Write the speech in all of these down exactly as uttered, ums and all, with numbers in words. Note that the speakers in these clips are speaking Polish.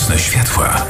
Nocne światła.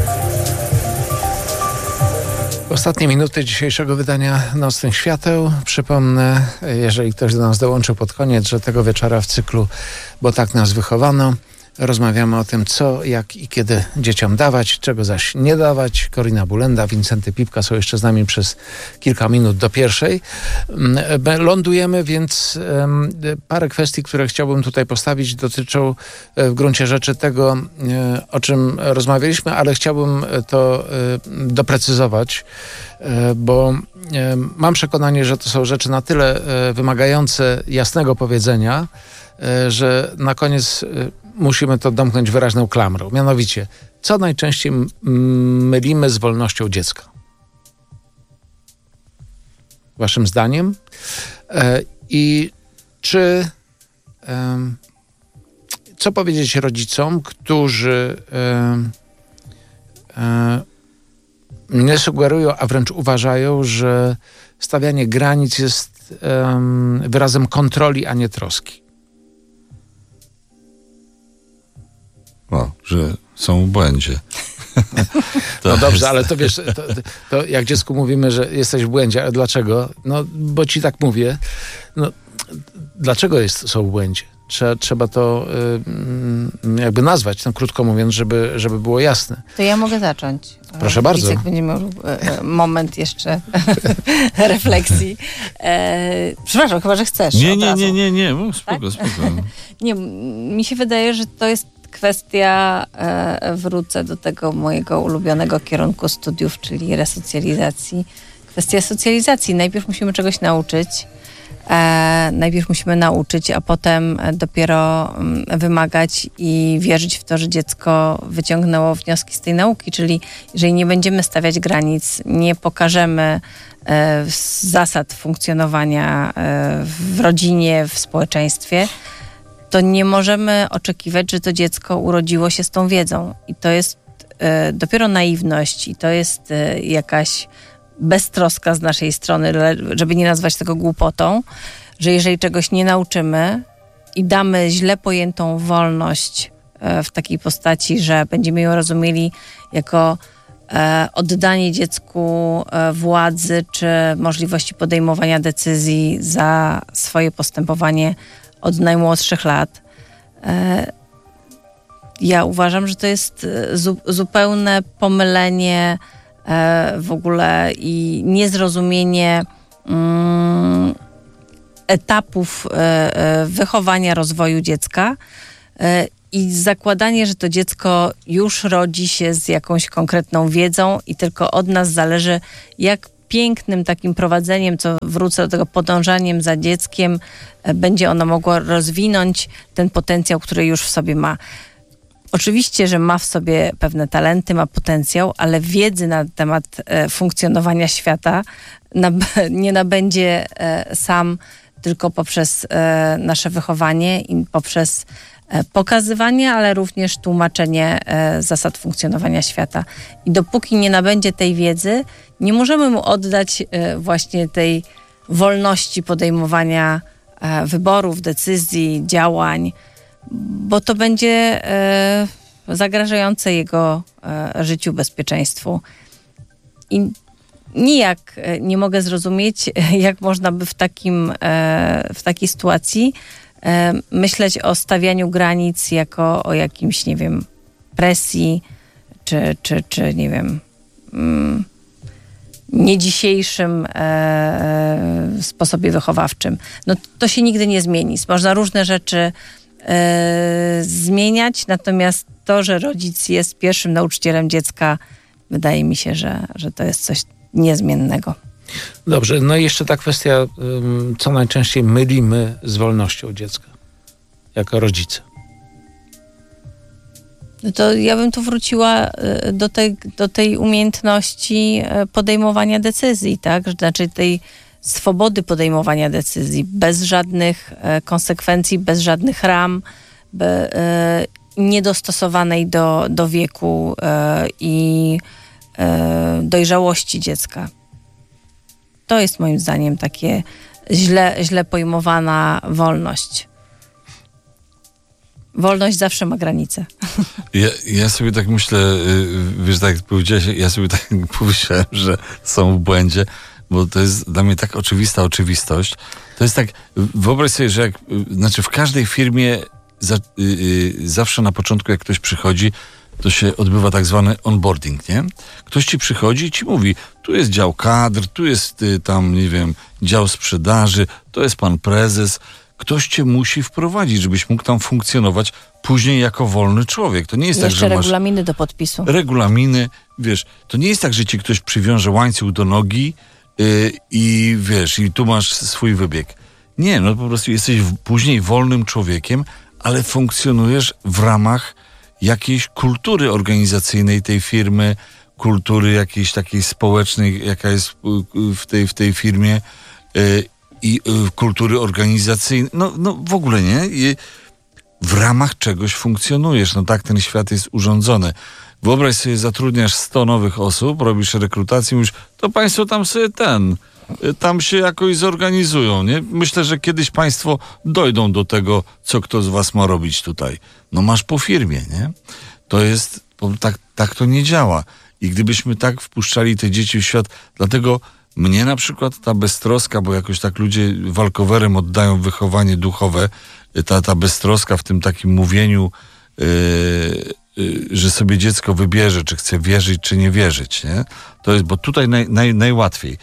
Ostatnie minuty dzisiejszego wydania Nocnych Świateł. Przypomnę, jeżeli ktoś do nas dołączył pod koniec, że tego wieczora w cyklu Bo tak nas wychowano rozmawiamy o tym, co, jak i kiedy dzieciom dawać, czego zaś nie dawać. Korina Bulenda, Wincenty Pipka są jeszcze z nami przez kilka minut do pierwszej. Lądujemy, więc um, parę kwestii, które chciałbym tutaj postawić, dotyczą w gruncie rzeczy tego, o czym rozmawialiśmy, ale chciałbym to doprecyzować, bo mam przekonanie, że to są rzeczy na tyle wymagające jasnego powiedzenia, że na koniec musimy to domknąć wyraźną klamrą. Mianowicie, co najczęściej mylimy z wolnością dziecka? Waszym zdaniem? I czy co powiedzieć rodzicom, którzy nie sugerują, a wręcz uważają, że stawianie granic jest wyrazem kontroli, a nie troski? O, że są w błędzie. No dobrze, ale to wiesz, to, to jak dziecku mówimy, że jesteś w błędzie, ale dlaczego? No, bo ci tak mówię. No, dlaczego jest, są w błędzie? Trzeba, trzeba to y, jakby nazwać, no, krótko mówiąc, żeby, żeby było jasne. To ja mogę zacząć. Proszę bardzo. Wicek będzie miał e, moment jeszcze refleksji. E, przepraszam, chyba, że chcesz. Nie, od nie, razu. nie, nie, nie, no, spoko, Tak? spoko. Nie, mi się wydaje, że to jest kwestia, e, wrócę do tego mojego ulubionego kierunku studiów, czyli resocjalizacji. Kwestia socjalizacji. Najpierw musimy czegoś nauczyć. E, najpierw musimy nauczyć, a potem dopiero mm, wymagać i wierzyć w to, że dziecko wyciągnęło wnioski z tej nauki. Czyli jeżeli nie będziemy stawiać granic, nie pokażemy e, zasad funkcjonowania e, w rodzinie, w społeczeństwie, to nie możemy oczekiwać, że to dziecko urodziło się z tą wiedzą. I to jest e, dopiero naiwność i to jest e, jakaś beztroska z naszej strony, żeby nie nazwać tego głupotą, że jeżeli czegoś nie nauczymy i damy źle pojętą wolność e, w takiej postaci, że będziemy ją rozumieli jako e, oddanie dziecku e, władzy czy możliwości podejmowania decyzji za swoje postępowanie od najmłodszych lat. E, ja uważam, że to jest zu, zupełne pomylenie e, w ogóle i niezrozumienie mm, etapów e, e, wychowania, rozwoju dziecka e, i zakładanie, że to dziecko już rodzi się z jakąś konkretną wiedzą i tylko od nas zależy, jak pięknym takim prowadzeniem, co wrócę do tego, podążaniem za dzieckiem, będzie ono mogło rozwinąć ten potencjał, który już w sobie ma. Oczywiście, że ma w sobie pewne talenty, ma potencjał, ale wiedzy na temat e, funkcjonowania świata nab- nie nabędzie e, sam tylko poprzez e, nasze wychowanie i poprzez e, pokazywanie, ale również tłumaczenie e, zasad funkcjonowania świata. I dopóki nie nabędzie tej wiedzy, nie możemy mu oddać e, właśnie tej wolności podejmowania e, wyborów, decyzji, działań, bo to będzie e, zagrażające jego e, życiu, bezpieczeństwu. I nijak e, nie mogę zrozumieć, jak można by w takim, e, w takiej sytuacji e, myśleć o stawianiu granic jako o jakimś, nie wiem, presji, czy, czy, czy nie wiem, mm, nie dzisiejszym e, sposobie wychowawczym. No to się nigdy nie zmieni. Można różne rzeczy e, zmieniać, natomiast to, że rodzic jest pierwszym nauczycielem dziecka, wydaje mi się, że, że to jest coś niezmiennego. Dobrze, no i jeszcze ta kwestia, co najczęściej mylimy z wolnością dziecka jako rodzice. No to ja bym tu wróciła do tej, do tej umiejętności podejmowania decyzji, tak? Znaczy tej swobody podejmowania decyzji, bez żadnych konsekwencji, bez żadnych ram, be, niedostosowanej do, do wieku i dojrzałości dziecka. To jest moim zdaniem takie źle, źle pojmowana wolność. Wolność zawsze ma granice. Ja, ja sobie tak myślę, wiesz, tak jak powiedziałeś, ja sobie tak pomyślałem, że są w błędzie, bo to jest dla mnie tak oczywista oczywistość. To jest tak, wyobraź sobie, że jak, znaczy w każdej firmie za, yy, zawsze na początku, jak ktoś przychodzi, to się odbywa tak zwany onboarding, nie? Ktoś ci przychodzi i ci mówi, tu jest dział kadr, tu jest y, tam, nie wiem, dział sprzedaży, to jest pan prezes. Ktoś cię musi wprowadzić, żebyś mógł tam funkcjonować później jako wolny człowiek. To nie jest Jeszcze tak, że masz regulaminy do podpisu. regulaminy, wiesz, to nie jest tak, że ci ktoś przywiąże łańcuch do nogi yy, i wiesz, i tu masz swój wybieg. Nie, no po prostu jesteś w, później wolnym człowiekiem, ale funkcjonujesz w ramach jakiejś kultury organizacyjnej tej firmy, kultury jakiejś takiej społecznej, jaka jest w tej, w tej firmie yy, i yy, kultury organizacyjnej. No, no w ogóle nie. I w ramach czegoś funkcjonujesz. No tak ten świat jest urządzony. Wyobraź sobie, zatrudniasz sto nowych osób, robisz rekrutację i mówisz, to państwo tam sobie ten, tam się jakoś zorganizują, nie? Myślę, że kiedyś państwo dojdą do tego, co kto z was ma robić tutaj. No masz po firmie, nie? To jest, tak, tak to nie działa. I gdybyśmy tak wpuszczali te dzieci w świat, dlatego mnie na przykład ta beztroska, bo jakoś tak ludzie walkowerem oddają wychowanie duchowe, ta, ta beztroska w tym takim mówieniu, yy, yy, że sobie dziecko wybierze, czy chce wierzyć, czy nie wierzyć, nie? To jest, bo tutaj naj, naj, najłatwiej. Yy,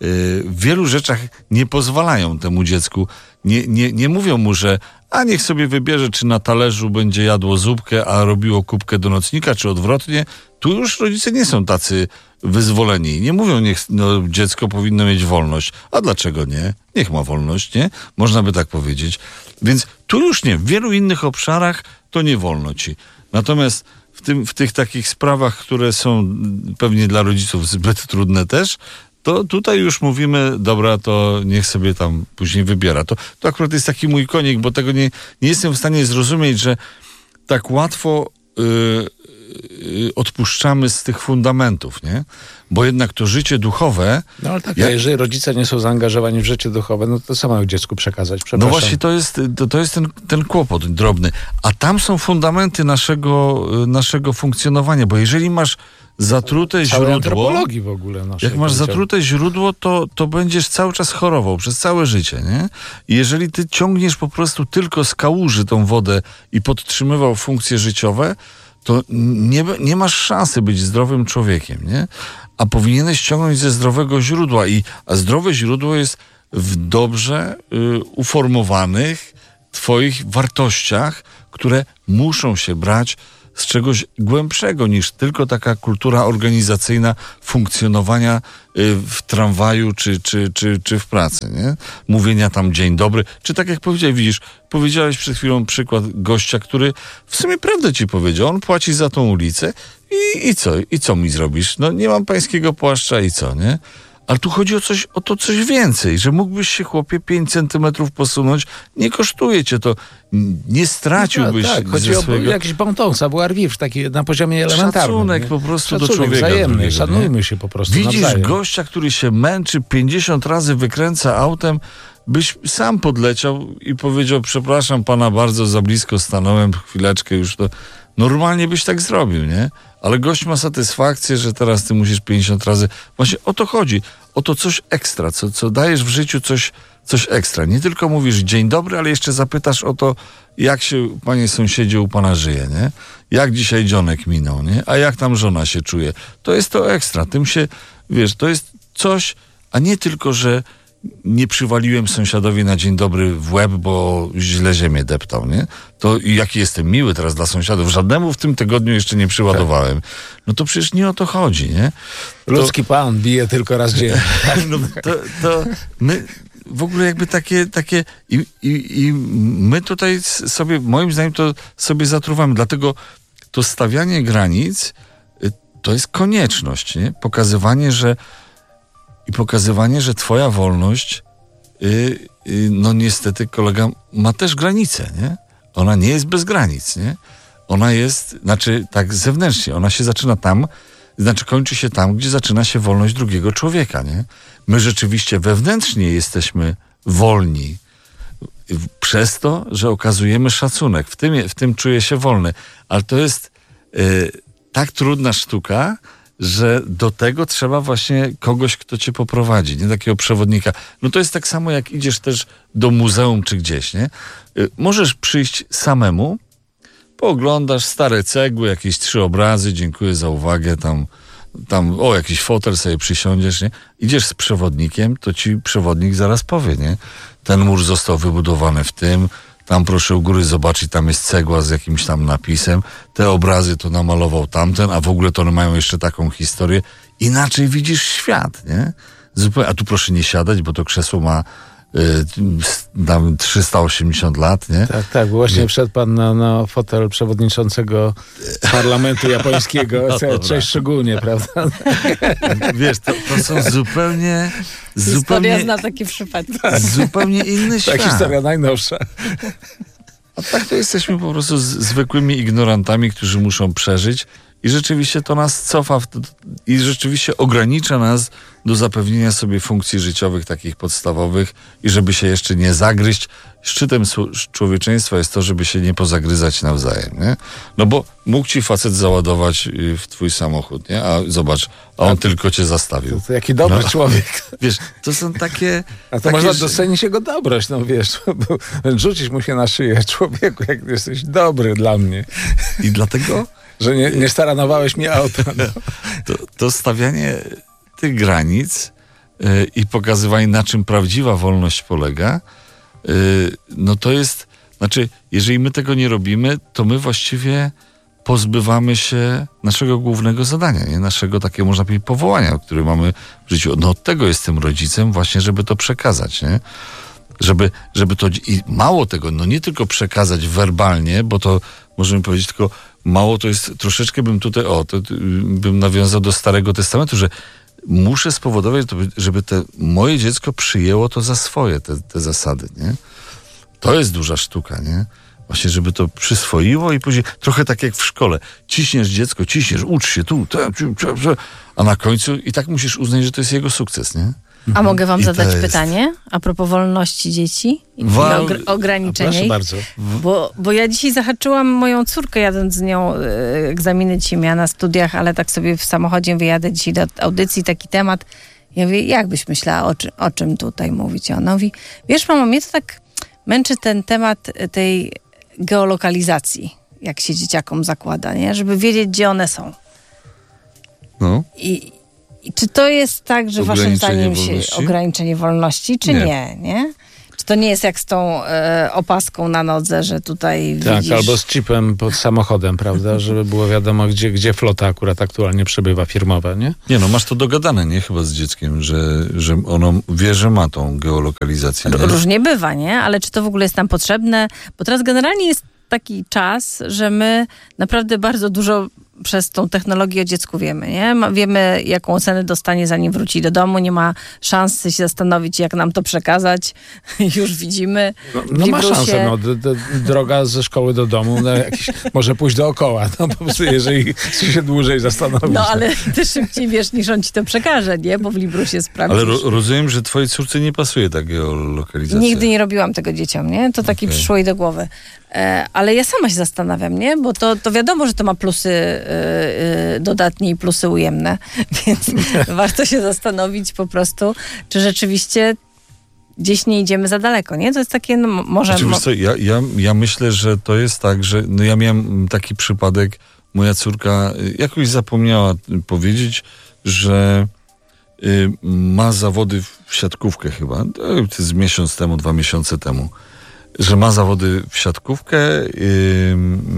w wielu rzeczach nie pozwalają temu dziecku, nie, nie, nie mówią mu, że a niech sobie wybierze, czy na talerzu będzie jadło zupkę, a robiło kubkę do nocnika, czy odwrotnie. Tu już rodzice nie są tacy wyzwoleni. Nie mówią, niech no, dziecko powinno mieć wolność. A dlaczego nie? Niech ma wolność, nie? Można by tak powiedzieć. Więc tu już nie. W wielu innych obszarach to nie wolno ci. Natomiast w, tym, w tych takich sprawach, które są pewnie dla rodziców zbyt trudne też, to tutaj już mówimy, dobra, to niech sobie tam później wybiera. To, to akurat jest taki mój konik, bo tego nie, nie jestem w stanie zrozumieć, że tak łatwo yy, yy, odpuszczamy z tych fundamentów, nie? Bo jednak to życie duchowe... No ale tak, ja... a jeżeli rodzice nie są zaangażowani w życie duchowe, no to co mają dziecku przekazać? No właśnie to jest, to, to jest ten, ten kłopot drobny. A tam są fundamenty naszego, naszego funkcjonowania, bo jeżeli masz zatrute źródło... antropologii w ogóle naszej, jak masz zatrute źródło, to, to będziesz cały czas chorował, przez całe życie, nie? I jeżeli ty ciągniesz po prostu tylko z kałuży tą wodę i podtrzymywał funkcje życiowe, to nie, nie masz szansy być zdrowym człowiekiem, nie? A powinieneś ciągnąć ze zdrowego źródła. I, a zdrowe źródło jest w dobrze y, uformowanych twoich wartościach, które muszą się brać z czegoś głębszego niż tylko taka kultura organizacyjna funkcjonowania y, w tramwaju czy, czy, czy, czy w pracy, nie? Mówienia tam dzień dobry. Czy tak jak powiedziałeś, widzisz, powiedziałeś przed chwilą przykład gościa, który w sumie prawdę ci powiedział. On płaci za tą ulicę i, i co? I co mi zrobisz? No nie mam pańskiego płaszcza i co, nie? Ale tu chodzi o coś, o to coś więcej, że mógłbyś się, chłopie, pięć centymetrów posunąć, nie kosztuje cię to, nie straciłbyś no tak, tak. Chodzi ze o swojego... jakiś bon ton, savoir vivre, taki na poziomie elementarnym. Szacunek nie? po prostu Szacunek do człowieka. wzajemny, drugiego, szanujmy nie? się po prostu Widzisz nawzajem. gościa, który się męczy, pięćdziesiąt razy wykręca autem, byś sam podleciał i powiedział, przepraszam pana bardzo, za blisko stanąłem, chwileczkę już to... Normalnie byś tak zrobił, nie? Ale gość ma satysfakcję, że teraz ty musisz pięćdziesiąt razy... Właśnie o to chodzi. O to coś ekstra, co, co dajesz w życiu coś, coś ekstra. Nie tylko mówisz dzień dobry, ale jeszcze zapytasz o to, jak się, panie sąsiedzie, u pana żyje, nie? Jak dzisiaj dzionek minął, nie? A jak tam żona się czuje? To jest to ekstra. Tym się, wiesz, to jest coś, a nie tylko, że nie przywaliłem sąsiadowi na dzień dobry w łeb, bo źle ziemię deptał, nie? To i jaki jestem miły teraz dla sąsiadów. Żadnemu w tym tygodniu jeszcze nie przyładowałem. No to przecież nie o to chodzi, nie? To, Ludzki pan bije tylko raz dziennie. no, to, to my w ogóle jakby takie, takie i, i, i my tutaj sobie, moim zdaniem, to sobie zatruwamy. Dlatego to stawianie granic to jest konieczność, nie? Pokazywanie, że I pokazywanie, że twoja wolność, yy, yy, no niestety, kolega, ma też granice, nie? Ona nie jest bez granic, nie? Ona jest, znaczy tak zewnętrznie, ona się zaczyna tam, znaczy kończy się tam, gdzie zaczyna się wolność drugiego człowieka, nie? My rzeczywiście wewnętrznie jesteśmy wolni. przez to, że okazujemy szacunek. W tym, w tym czuję się wolny. Ale to jest y, tak trudna sztuka, że do tego trzeba właśnie kogoś, kto cię poprowadzi, nie takiego przewodnika. No to jest tak samo, jak idziesz też do muzeum czy gdzieś, nie? Y, możesz przyjść samemu, pooglądasz stare cegły, jakieś trzy obrazy, dziękuję za uwagę, tam, tam o, jakiś fotel sobie przysiądziesz, nie? Idziesz z przewodnikiem, to ci przewodnik zaraz powie, nie? Ten mur został wybudowany w tym, tam proszę u góry zobaczyć, tam jest cegła z jakimś tam napisem, te obrazy to namalował tamten, a w ogóle to one mają jeszcze taką historię. Inaczej widzisz świat, nie? Zupełnie, a tu proszę nie siadać, bo to krzesło ma tam trzysta osiemdziesiąt lat, nie? Tak, tak. Właśnie wszedł pan na, na fotel przewodniczącego parlamentu japońskiego. No cześć szczególnie, prawda? Wiesz, to, to są zupełnie... Historia zupełnie, zna takie przypadki. Zupełnie inny świat. Ta historia najnowsza. A tak to jesteśmy po prostu z, zwykłymi ignorantami, którzy muszą przeżyć i rzeczywiście to nas cofa w, i rzeczywiście ogranicza nas do zapewnienia sobie funkcji życiowych takich podstawowych i żeby się jeszcze nie zagryźć. Szczytem człowieczeństwa jest to, żeby się nie pozagryzać nawzajem, nie? No bo mógł ci facet załadować w twój samochód, nie? A zobacz, a on a, tylko cię zastawił. To, to jaki dobry no, człowiek. Wiesz, to są takie... A to takie, można docenić jego dobroć, no wiesz, rzucić mu się na szyję, człowieku, jak jesteś dobry dla mnie. I dlatego... Że nie, nie staranowałeś mi auta. No. To, to stawianie tych granic yy, i pokazywanie, na czym prawdziwa wolność polega, yy, no to jest, znaczy, jeżeli my tego nie robimy, to my właściwie pozbywamy się naszego głównego zadania, nie? Naszego takiego, można powiedzieć, powołania, które mamy w życiu. No od tego jestem rodzicem właśnie, żeby to przekazać, nie? Żeby, żeby to, i mało tego, no nie tylko przekazać werbalnie, bo to możemy powiedzieć tylko, mało to jest, troszeczkę bym tutaj, o, to, bym nawiązał do Starego Testamentu, że muszę spowodować, żeby te moje dziecko przyjęło to za swoje, te, te zasady, nie? To jest duża sztuka, nie? Właśnie, żeby to przyswoiło i później, trochę tak jak w szkole, ciśniesz dziecko, ciśniesz, ucz się tu, te, a na końcu i tak musisz uznać, że to jest jego sukces, nie? A mogę wam I zadać jest... pytanie a propos wolności dzieci i Wal... ogr- ograniczenia Proszę ich? bardzo. Bo, bo ja dzisiaj zahaczyłam moją córkę, jadąc z nią, y, egzaminy dzisiaj miała na studiach, ale tak sobie w samochodzie wyjadę dzisiaj do audycji, taki temat. Ja mówię, jak byś myślała, o, czy, o czym tutaj mówić? Ona mówi, wiesz mamo, mnie to tak męczy ten temat tej geolokalizacji, jak się dzieciakom zakłada, nie? Żeby wiedzieć, gdzie one są. No. I I czy to jest tak, że waszym zdaniem się wolności? ograniczenie wolności, czy nie. nie, nie? Czy to nie jest jak z tą e, opaską na nodze, że tutaj tak, widzisz... albo z chipem pod samochodem, prawda? Żeby było wiadomo, gdzie, gdzie flota akurat aktualnie przebywa, firmowa, nie? Nie no, masz to dogadane, nie? Chyba z dzieckiem, że, że ono wie, że ma tą geolokalizację. Nie? Różnie bywa, nie? Ale czy to w ogóle jest nam potrzebne? Bo teraz generalnie jest taki czas, że my naprawdę bardzo dużo przez tą technologię o dziecku wiemy, nie? Wiemy, jaką ocenę dostanie, zanim wróci do domu. Nie ma szansy się zastanowić, jak nam to przekazać. Już widzimy. No, no ma szansę. No, d- d- droga ze szkoły do domu no, jakiś, może pójść dookoła. No, po prostu, jeżeli się dłużej zastanowić. No, ale ty szybciej wiesz, niż on ci to przekaże, nie? Bo w Librusie sprawdzisz. Ale ro- rozumiem, że twojej córce nie pasuje ta geolokalizacja. Nigdy nie robiłam tego dzieciom, nie? To taki okay. przyszło jej do głowy. E, ale ja sama się zastanawiam, nie? Bo to, to wiadomo, że to ma plusy y, y, dodatnie i plusy ujemne. Więc warto się zastanowić po prostu, czy rzeczywiście gdzieś nie idziemy za daleko, nie? To jest takie, no może... Znaczy, mo- co, ja, ja, ja myślę, że to jest tak, że no ja miałem taki przypadek, moja córka jakoś zapomniała powiedzieć, że y, ma zawody w siatkówkę chyba, to jest miesiąc temu, dwa miesiące temu, że ma zawody w siatkówkę yy, yy,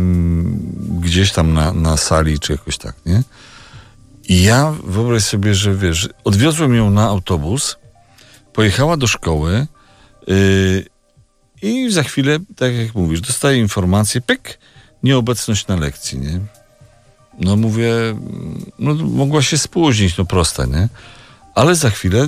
gdzieś tam na, na sali, czy jakoś tak, nie? I ja wyobraź sobie, że wiesz, odwiozłem ją na autobus, pojechała do szkoły yy, i za chwilę, tak jak mówisz, dostaje informację, pyk, nieobecność na lekcji, nie? No mówię, no mogła się spóźnić, no proste, nie? Ale za chwilę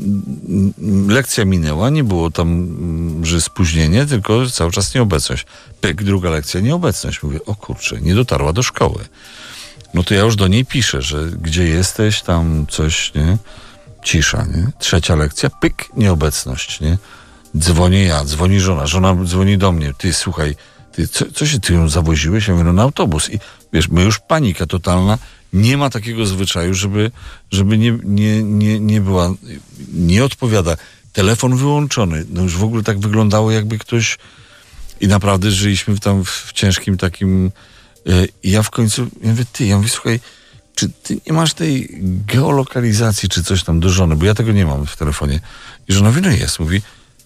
lekcja minęła, nie było tam, że spóźnienie, tylko cały czas nieobecność. Pyk, druga lekcja, nieobecność. Mówię, o kurczę, nie dotarła do szkoły. No to ja już do niej piszę, że gdzie jesteś, tam coś, nie? Cisza, nie? Trzecia lekcja, pyk, nieobecność, nie? Dzwonię ja, dzwoni żona, żona dzwoni do mnie. Ty, słuchaj, ty, co, co się, ty ją zawoziłeś? Ja mówię, no na autobus. I wiesz, my już panika totalna. Nie ma takiego zwyczaju, żeby, żeby nie, nie, nie, nie była, nie odpowiada. Telefon wyłączony. No już w ogóle tak wyglądało, jakby ktoś... I naprawdę żyliśmy tam w, w ciężkim takim... Yy, I ja w końcu, ja mówię, ty, ja mówię, słuchaj, czy ty nie masz tej geolokalizacji, czy coś tam do żony? Bo ja tego nie mam w telefonie. I żona mówi, no jest. Mówi,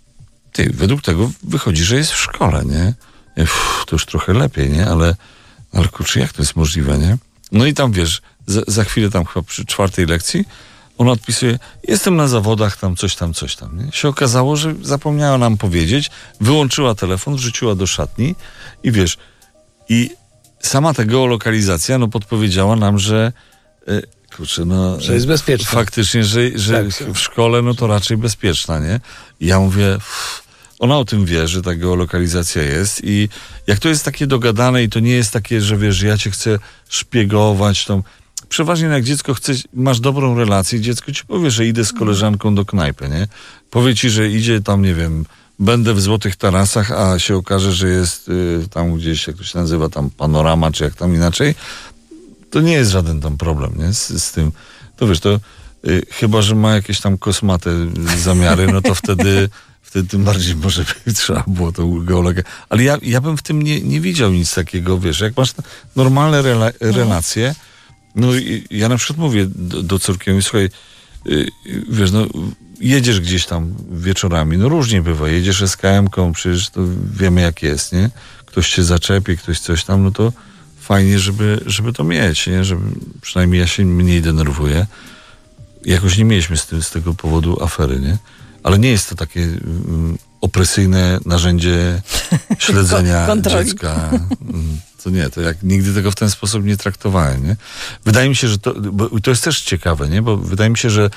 ty, według tego wychodzi, że jest w szkole, nie? Ja, uff, to już trochę lepiej, nie? Ale, ale kurczę, jak to jest możliwe, nie? No i tam, wiesz, za, za chwilę tam chyba przy czwartej lekcji ona odpisuje, jestem na zawodach, tam coś tam, coś tam, nie? Się okazało, że zapomniała nam powiedzieć, wyłączyła telefon, wrzuciła do szatni i wiesz, i sama ta geolokalizacja, no podpowiedziała nam, że e, kurczę, no... Że jest bezpieczna. Faktycznie, że, że tak, w szkole, no to raczej bezpieczna, nie? I ja mówię... Pff, ona o tym wie, że ta geolokalizacja jest i jak to jest takie dogadane i to nie jest takie, że wiesz, ja cię chcę szpiegować, to przeważnie jak dziecko chce, masz dobrą relację, dziecko ci powie, że idę z koleżanką do knajpy, nie? Powie ci, że idzie tam, nie wiem, będę w Złotych Tarasach, a się okaże, że jest y, tam gdzieś, jak to się nazywa, tam Panorama, czy jak tam inaczej, to nie jest żaden tam problem, nie? Z, z tym, to wiesz, to y, chyba, że ma jakieś tam kosmate zamiary, no to wtedy wtedy tym bardziej może by trzeba było tą geologię. Ale ja, ja bym w tym nie, nie widział nic takiego, wiesz, jak masz normalne rela- relacje, no i ja na przykład mówię do, do córki, mówię, słuchaj, yy, wiesz, no jedziesz gdzieś tam wieczorami, no różnie bywa, jedziesz es ka emką, przecież to wiemy jak jest, nie? Ktoś cię zaczepi, ktoś coś tam, no to fajnie, żeby, żeby to mieć, nie? Żeby, przynajmniej ja się mniej denerwuję. Jakoś nie mieliśmy z, tym, z tego powodu afery, nie? Ale nie jest to takie um, opresyjne narzędzie śledzenia dziecka. To nie, to jak nigdy tego w ten sposób nie traktowałem, nie? Wydaje mi się, że to, bo to jest też ciekawe, nie? Bo wydaje mi się, że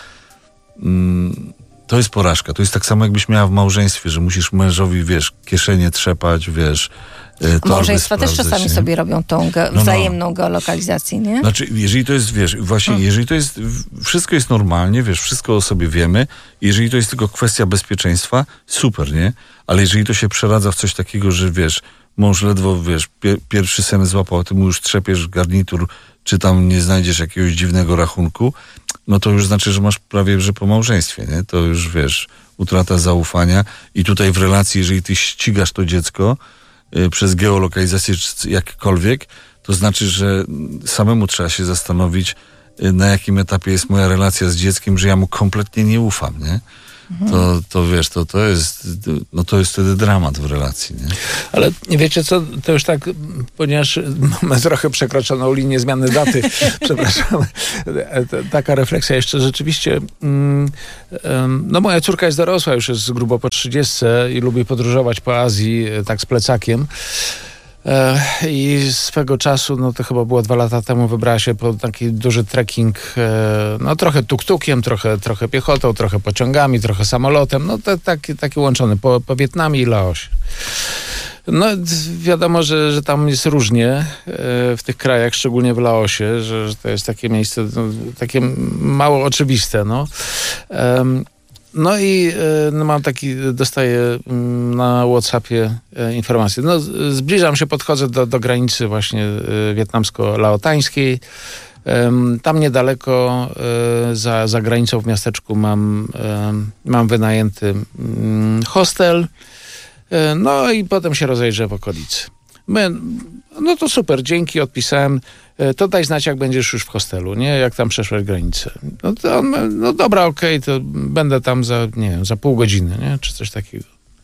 um, to jest porażka. To jest tak samo, jakbyś miała w małżeństwie, że musisz mężowi, wiesz, kieszenie trzepać, wiesz, małżeństwa też czasami nie? sobie robią tą ge- no, wzajemną no. geolokalizację, nie? Znaczy, jeżeli to jest, wiesz, właśnie, hmm. jeżeli to jest, wszystko jest normalnie, wiesz, wszystko o sobie wiemy, jeżeli to jest tylko kwestia bezpieczeństwa, super, nie? Ale jeżeli to się przeradza w coś takiego, że wiesz, mąż ledwo, wiesz, pier- pierwszy sen złapał, a ty mu już trzepiesz garnitur, czy tam nie znajdziesz jakiegoś dziwnego rachunku, no to już znaczy, że masz prawie, że po małżeństwie, nie? To już, wiesz, utrata zaufania i tutaj w relacji, jeżeli ty ścigasz to dziecko, przez geolokalizację czy jakkolwiek, to znaczy, że samemu trzeba się zastanowić, na jakim etapie jest moja relacja z dzieckiem, że ja mu kompletnie nie ufam, nie? Mhm. To, to wiesz, to, to jest no to jest wtedy dramat w relacji, nie? Ale wiecie co, to już tak, ponieważ mamy trochę przekroczoną linię zmiany daty, przepraszam, taka refleksja jeszcze rzeczywiście, no moja córka jest dorosła, już jest grubo po trzydziestce i lubi podróżować po Azji tak z plecakiem. I swego czasu, no to chyba było dwa lata temu, wybrała się po taki duży trekking, no trochę tuk-tukiem, trochę, trochę piechotą, trochę pociągami, trochę samolotem, no to taki, taki łączony po, po Wietnamie i Laosie. No wiadomo, że, że tam jest różnie w tych krajach, szczególnie w Laosie, że, że to jest takie miejsce no, takie mało oczywiste, no. Um, No i no, mam taki, dostaję na WhatsAppie informację. No, zbliżam się, podchodzę do, do granicy właśnie wietnamsko-laotańskiej. Tam niedaleko za, za granicą w miasteczku mam, mam wynajęty hostel. No i potem się rozejrzę w okolicy. My, no to super, dzięki, odpisałem. To daj znać, jak będziesz już w hostelu, nie? Jak tam przeszłeś granicę. No to on, no dobra, okej, okay, to będę tam za, nie wiem, za pół godziny, nie? Czy coś takiego.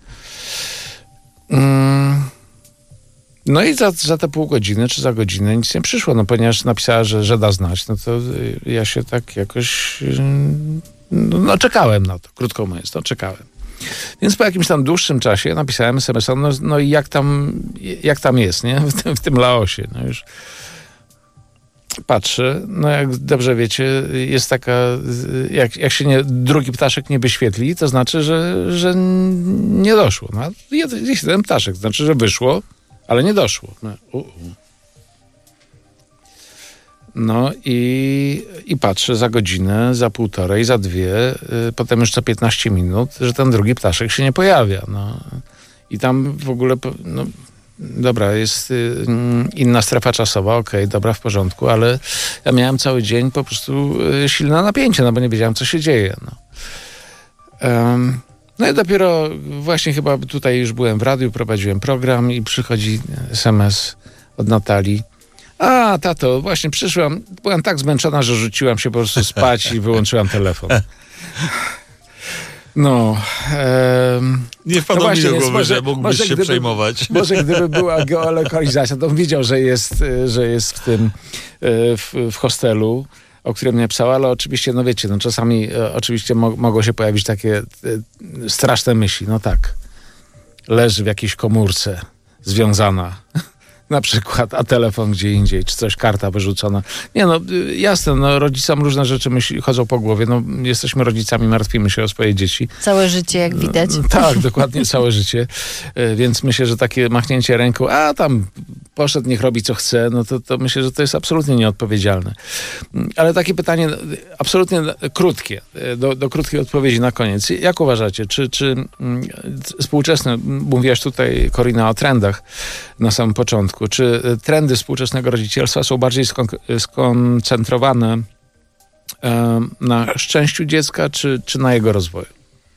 Mm. No i za, za te pół godziny, czy za godzinę nic nie przyszło, no ponieważ napisała, że, że da znać, no to ja się tak jakoś, no, no czekałem na to, krótko mówiąc, no czekałem. Więc po jakimś tam dłuższym czasie napisałem es em es, no, no i jak tam, jak tam jest, nie? W tym, w tym Laosie, no już patrzę, no jak dobrze wiecie, jest taka, jak, jak się nie, drugi ptaszek nie wyświetli, to znaczy, że, że nie doszło. No, jest jeden ptaszek, to znaczy, że wyszło, ale nie doszło. No, uh, uh. No i, i patrzę za godzinę, za półtorej, za dwie, y, potem już co piętnaście minut, że ten drugi ptaszek się nie pojawia. No. I tam w ogóle, no, dobra, jest y, inna strefa czasowa, okej, okay, dobra, w porządku, ale ja miałem cały dzień po prostu y, silne napięcie, no bo nie wiedziałem, co się dzieje. No. Um, no i dopiero właśnie chyba tutaj już byłem w radiu, prowadziłem program i przychodzi es em es od Natalii. A, tato, właśnie przyszłam, byłam tak zmęczona, że rzuciłam się po prostu spać i wyłączyłam telefon. No. Um, nie wpadło no mi do głowy, może, że mógłbyś może się gdyby, przejmować. Może gdyby była geolokalizacja, to bym wiedział, że jest, że jest w tym, w, w hostelu, o którym mnie pisała, ale oczywiście, no wiecie, no czasami oczywiście mo- mogą się pojawić takie e, straszne myśli. No tak, leży w jakiejś komórce związana na przykład, a telefon gdzie indziej, czy coś, karta wyrzucona. Nie no, jasne, no rodzicom różne rzeczy myśli, chodzą po głowie. No jesteśmy rodzicami, martwimy się o swoje dzieci. Całe życie, jak widać. Tak, dokładnie, całe życie. Więc myślę, że takie machnięcie ręką, a tam poszedł, niech robi co chce, no to, to myślę, że to jest absolutnie nieodpowiedzialne. Ale takie pytanie absolutnie krótkie, do, do krótkiej odpowiedzi na koniec. Jak uważacie, czy, czy współczesne, mówiłaś tutaj, Korina, o trendach na samym początku, czy trendy współczesnego rodzicielstwa są bardziej skon- skoncentrowane e, na szczęściu dziecka, czy, czy na jego rozwoju?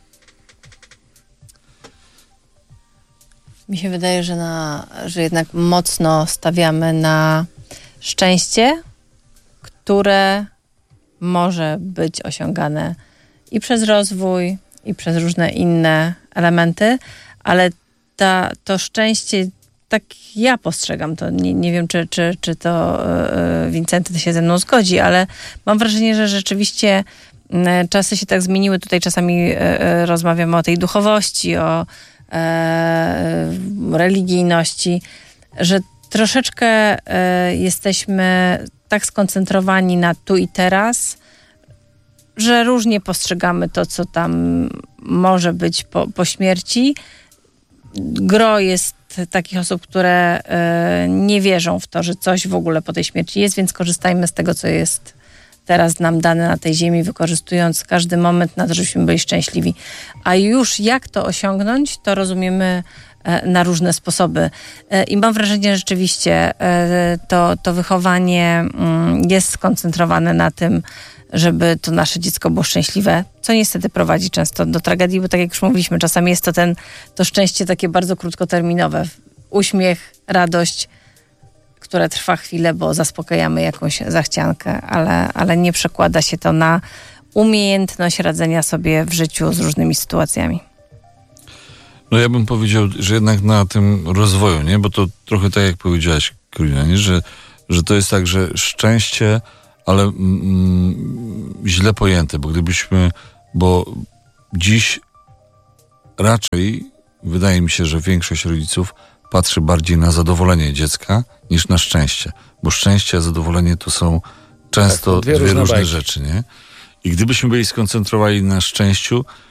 Mi się wydaje, że, na, że jednak mocno stawiamy na szczęście, które może być osiągane i przez rozwój, i przez różne inne elementy, ale ta, to szczęście, tak ja postrzegam to, nie, nie wiem, czy, czy, czy to yy, Wincenty się ze mną zgodzi, ale mam wrażenie, że rzeczywiście yy, czasy się tak zmieniły. Tutaj czasami yy, rozmawiamy o tej duchowości, o E, religijności, że troszeczkę e, jesteśmy tak skoncentrowani na tu i teraz, że różnie postrzegamy to, co tam może być po, po śmierci. Gro jest takich osób, które e, nie wierzą w to, że coś w ogóle po tej śmierci jest, więc korzystajmy z tego, co jest teraz nam dane na tej ziemi, wykorzystując każdy moment na to, żebyśmy byli szczęśliwi. A już jak to osiągnąć, to rozumiemy e, na różne sposoby. E, I mam wrażenie, że rzeczywiście e, to, to wychowanie mm, jest skoncentrowane na tym, żeby to nasze dziecko było szczęśliwe, co niestety prowadzi często do tragedii, bo tak jak już mówiliśmy, czasami jest to ten, to szczęście takie bardzo krótkoterminowe. Uśmiech, radość, które trwa chwilę, bo zaspokajamy jakąś zachciankę, ale, ale nie przekłada się to na umiejętność radzenia sobie w życiu z różnymi sytuacjami. No ja bym powiedział, że jednak na tym rozwoju, nie? Bo to trochę tak jak powiedziałaś, Karolina, nie? Że, że to jest tak, że szczęście, ale mm, źle pojęte, bo gdybyśmy, bo dziś raczej wydaje mi się, że większość rodziców patrzy bardziej na zadowolenie dziecka niż na szczęście. Bo szczęście a zadowolenie to są często tak, dwie, dwie różne, różne rzeczy, nie? I gdybyśmy byli skoncentrowani na szczęściu,